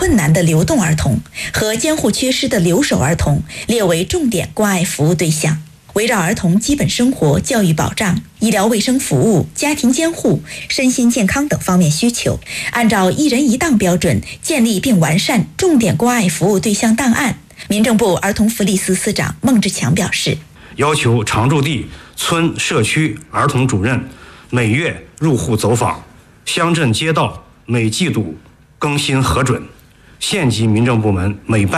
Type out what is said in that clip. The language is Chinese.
困难的流动儿童和监护缺失的留守儿童列为重点关爱服务对象，围绕儿童基本生活、教育保障、医疗卫生服务、家庭监护、身心健康等方面需求，按照一人一档标准建立并完善重点关爱服务对象档案。民政部儿童福利司司长孟志强表示， 要求常住地、村、社区儿童主任每月入户走访，乡镇街道每季度更新核准，县级民政部门每半